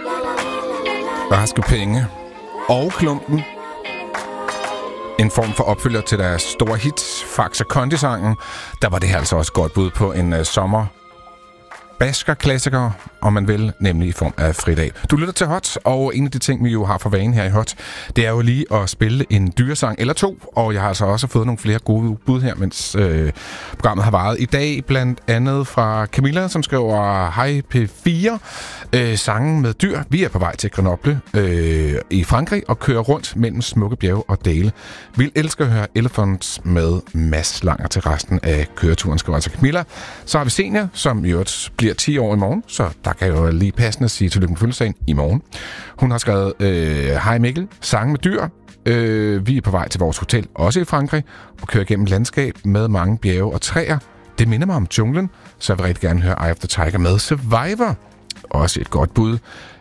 Raske Penge og Klumpen. En form for opfølger til deres store hit, Faxe Kondi-sangen. Der var det her altså også godt bud på en sommer basker-klassiker, om man vil, nemlig i form af Fridag. Du lytter til Hot, og en af de ting, vi jo har for vane her i Hot, det er jo lige at spille en dyresang eller to, og jeg har altså også fået nogle flere gode bud her, mens programmet har varet. I dag blandt andet fra Camilla, som skriver Hej P4, sangen med dyr. Vi er på vej til Grenoble i Frankrig og kører rundt mellem smukke bjerge og dale. Vil elske at høre Elephants med Mads Langer til resten af køreturen, skriver altså Camilla. Så har vi Senior, som i øvrigt bliver 10 år i morgen, så der kan jo lige passende sige tillykke med fødselsdagen i morgen. Hun har skrevet Hej Mikkel, sange med dyr. Vi er på vej til vores hotel, også i Frankrig, og kører gennem landskab med mange bjerge og træer. Det minder mig om junglen, så jeg vil rigtig gerne høre Eye of the Tiger med Survivor. Også et godt bud.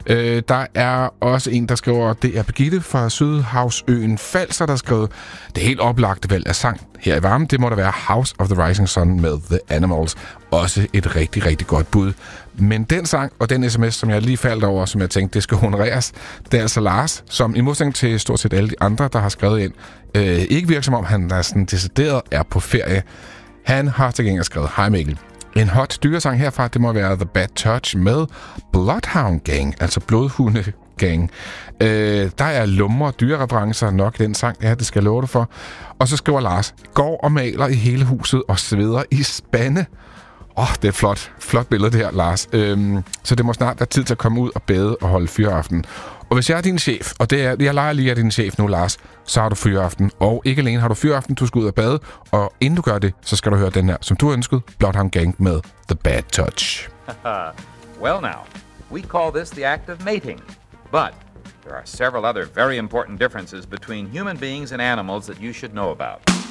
Der er også en, der skriver, det er Birgitte fra Sydhavsøen Falster, der skrev det helt oplagte valg af sang her i varmen. Det må da være House of the Rising Sun med The Animals. Også et rigtig, rigtig godt bud. Men den sang og den sms, som jeg lige faldt over, som jeg tænkte, det skal honoreres, det er altså Lars, som i modsætning til stort set alle de andre, der har skrevet ind, ikke virker som om han er sådan decideret er på ferie. Han har til gengæld skrevet, Hej Mikkel. En hot dyresang herfra, det må være The Bad Touch med Bloodhound Gang, altså blodhunde gang. Der er lumre dyrereferencer nok den sang, ja, det skal jeg love dig for. Og så skriver Lars, går og maler i hele huset og sveder i spande. Det er et flot billede det her, Lars. Så det må snart være tid til at komme ud og bade og holde fyraften. Og hvis jeg er din chef, og det er, jeg leger lige af din chef nu, Lars, så har du fyraften. Og ikke alene har du fyraften, du skal ud og bade. Og inden du gør det, så skal du høre den her, som du har ønsket, Bloodhound Gang med The Bad Touch. Well now, we call this the act of mating. But there are several other very important differences between human beings and animals that you should know about.